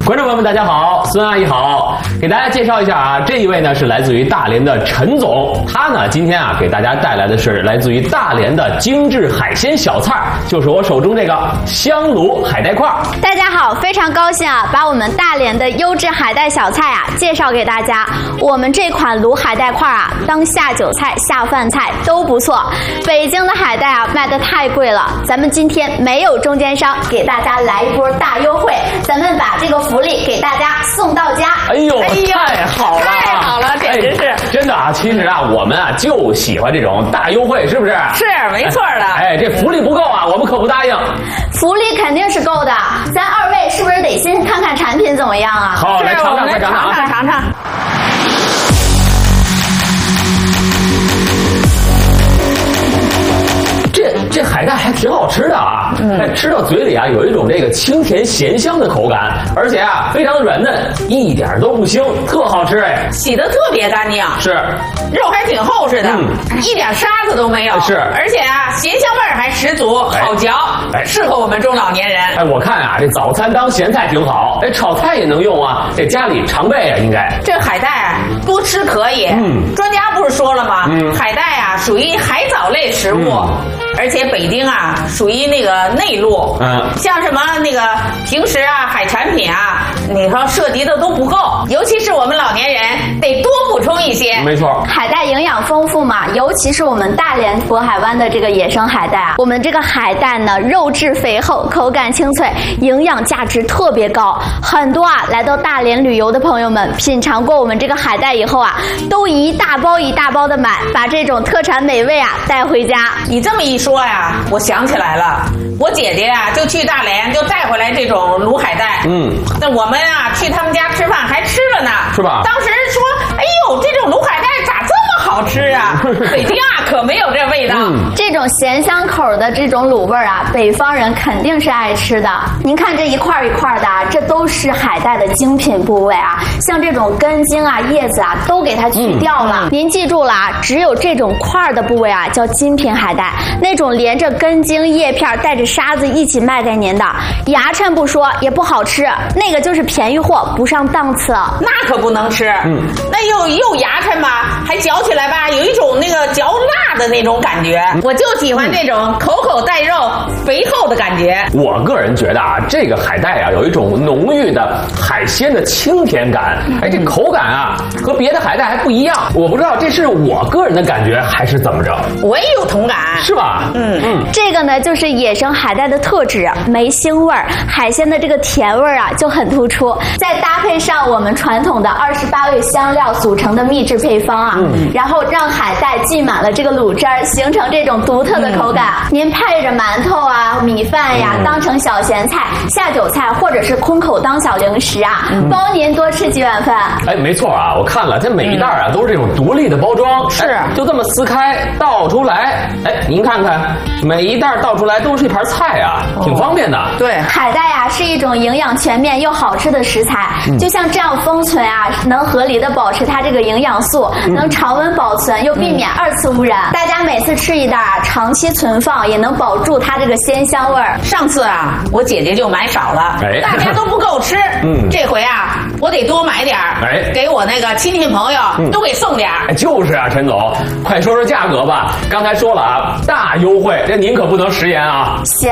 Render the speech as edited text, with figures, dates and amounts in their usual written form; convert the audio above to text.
观众朋友们，大家好，孙阿姨好，给大家介绍一下啊，这一位呢是来自于大连的陈总，他呢今天啊给大家带来的是来自于大连的精致海鲜小菜，就是我手中这个香炉海带块。 大家好，非常高兴啊，把我们大连的优质海带小菜啊介绍给大家。我们这款卤海带块啊，当下酒菜、下饭菜都不错。北京的海带啊卖得太贵了，咱们今天没有中间商，给大家来一波大优惠，咱们把这个福利给大家送到家。 哎呦，太好了， 太好了，简直是、 真的啊！其实啊，我们啊就喜欢这种大优惠，是不是？ 是没错的。 哎，这福利不够啊，我们可不答应。 福利肯定是够的，咱二位是不是得先看看产品怎么样啊？ 好，来尝尝， 来尝尝。 这海带还挺好吃的啊！哎，吃到嘴里啊，有一种这个清甜咸香的口感，而且啊，非常软嫩，一点都不腥，特好吃哎！ 洗得特别干净， 是， 肉还挺厚实的，一点沙子都没有， 是， 而且啊，咸香味儿还十足，好嚼，适合我们中老年人。 哎，我看啊，这早餐当咸菜挺好，哎，炒菜也能用啊，这家里常备啊，应该。 这海带啊，多吃可以。专家不是说了吗？海带啊，属于海藻类食物。而且北京啊，属于那个内陆，像什么那个平时啊海产品啊，你说涉及的都不够，尤其是我们老年人得多补充一些。 没错， 海带营养丰富嘛，尤其是我们大连渤海湾的这个野生海带啊，我们这个海带呢肉质肥厚，口感清脆，营养价值特别高。很多啊来到大连旅游的朋友们，品尝过我们这个海带以后啊，都一大包一大包的买，把这种特产美味啊带回家。 你这么一说呀，我想起来了，我姐姐呀就去大连，就带回来这种卤海带。那我们啊去他们家吃饭还吃了呢， 是吧？ 当时说，哎呦，这种卤海带咋这么好吃啊？北京啊可没有这味道。 这种咸香口的这种卤味啊，北方人肯定是爱吃的。您看这一块一块的啊，这都是海带的精品部位啊，像这种根茎啊、叶子啊，都给它去掉了。您记住了啊，只有这种块的部位啊，叫精品海带。那种连着根茎、叶片带着沙子一起卖给您的，牙碜不说，也不好吃，那个就是便宜货，不上档次。 那可不能吃。那又牙碜吧，还嚼起来吧，有一种那个嚼蜡的那种感觉。我就喜欢这种口口带肉、肥厚的感觉。 我个人觉得啊，这个海带啊有一种浓郁的海鲜的清甜感，哎，这口感啊和别的海带还不一样。我不知道这是我个人的感觉还是怎么着。 我也有同感， 是吧？ 这个呢就是野生海带的特质，没腥味儿，海鲜的这个甜味儿啊就很突出。再搭配上我们传统的28味香料组成的秘制配方啊，然后让海带浸满了这个卤汁儿，形成这种独特的口感。您配着馒头啊、米饭呀，当成小咸菜、下酒菜，或者是空口当小零食啊，包您多吃几碗饭。 哎，没错啊，我看了，这每一袋啊都是这种独立的包装， 是就这么撕开倒出来，哎，您看看，每一袋倒出来都是一盘菜啊，挺方便的。 对， 海带啊是一种营养全面又好吃的食材，就像这样封存啊，能合理的保持它这个营养素，能常温保存又避免二次污染。大家每次吃一袋啊，长期存放也能保住它这个鲜香味儿。 上次啊，我姐姐就买少了，大家都不够吃。这回啊，我得多买点儿，给我那个亲戚朋友都给送点儿。 就是啊，陈总，快说说价格吧。刚才说了啊，大优惠，这您可不能食言啊。 行，